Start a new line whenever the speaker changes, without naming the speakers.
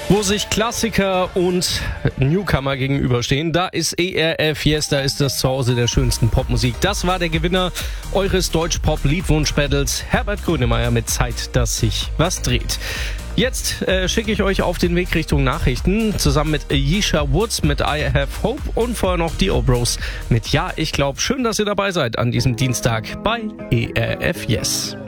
Wo sich Klassiker und Newcomer gegenüberstehen, da ist ERF Yes, da ist das Zuhause der schönsten Popmusik. Das war der Gewinner eures Deutsch-Pop-Liedwunsch-Battles, Herbert Grönemeyer mit Zeit, dass sich was dreht. Jetzt schicke ich euch auf den Weg Richtung Nachrichten, zusammen mit Yesha Woods mit I Have Hope und vorher noch die Obros mit Ja, ich glaub. Schön, dass ihr dabei seid an diesem Dienstag bei ERF Yes.